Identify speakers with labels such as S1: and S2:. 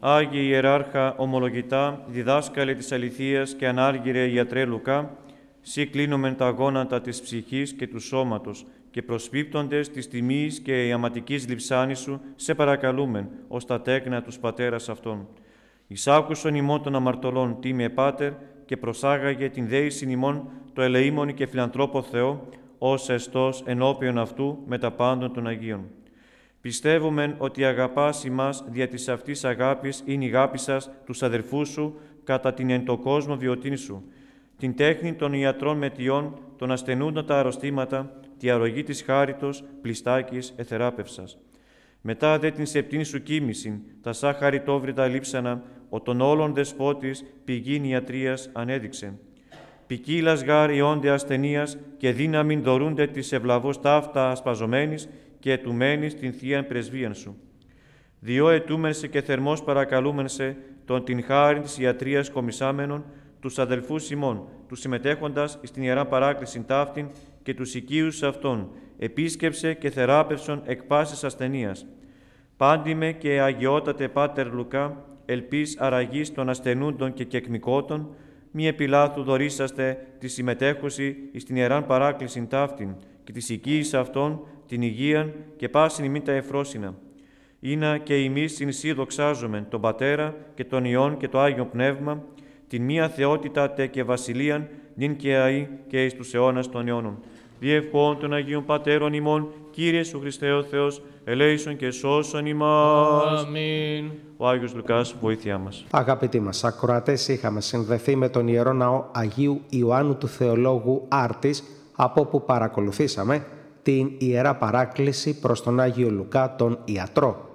S1: Άγιε Ιεράρχα, ομολογητά, διδάσκαλε της αληθείας και ανάργυρε ιατρέ Λουκά, σύ κλείνομεν τα γόνατα της ψυχής και του σώματος και προσπίπτοντες της τιμής και ιαματικής λειψάνης σου, σε παρακαλούμεν, ως τα τέκνα τους πατέρας αυτών. Εισάκουσον ημών των αμαρτωλών, τίμιε Πάτερ, και προσάγαγε την δέησιν ημών το ελεήμονη και φιλανθρώπο Θεό, ως εστός ενώπιον αυτού με τα πάντων των Αγίων. Πιστεύομεν ότι αγαπάς ημάς δια της αυτής αγάπης είναι η αγάπη σας τους αδερφούς σου κατά την εν το κόσμο βιωτήν σου, την τέχνη των ιατρών μετιών, των ασθενούντων τα αρρωστήματα, τη αρρωγή της χάριτος, πλιστάκης εθεράπευσας. Μετά δε την σεπτήν σου κοίμησιν, τα σα χαριτόβρητα λείψανα, ο των όλων δεσπότης πηγήν ιατρίας ανέδειξε. Ποικίλας γάρ ιόνται ασθενείας και δύναμην δωρούνται της ευλαβώς ταύτα ασπαζομένης και ετουμένης την Θείαν Πρεσβείαν σου. Διό ετούμεν σε και θερμός παρακαλούμεν σε τον την χάριν της ιατρίας κομισάμενων, τους αδελφούς ημών, τους συμμετέχοντας στην Ιερά Παράκληση ταύτην και τους οικείους αυτών, επίσκεψε και θεράπευσον εκ πάσης ασθενείας. Πάντιμε και αγιότατε Πάτερ Λουκά, ελπίς αραγής των ασθενούντων και κεκμικότων, μη επιλάθου δωρήσαστε τη συμμετέχωση στην Ιεράν Παράκληση ταύτην και της οικείης αυτών την υγείαν και πάσιν ημί τα εφρόσινα. Ήνα και εμείς συν σύ δοξάζομεν τον Πατέρα και τον Υιόν και το Άγιο Πνεύμα, την μία θεότητα τε και βασιλείαν, νυν και αεί και εις τους αιώνας των αιώνων. Διευχών των Αγίων Πατέρων ημών, Κύριε σου Χριστέ ο Θεός, ελέησον και σώσον ημάς.
S2: Αμήν.
S1: Ο Άγιος Λουκάς, βοήθειά μας.
S3: Αγαπητοί μας ακροατές, είχαμε συνδεθεί με τον Ιερό Ναό Αγίου Ιωάννου του Θεολόγου Άρτης, από όπου παρακολουθήσαμε την Ιερά Παράκληση προς τον Άγιο Λουκά τον Ιατρό.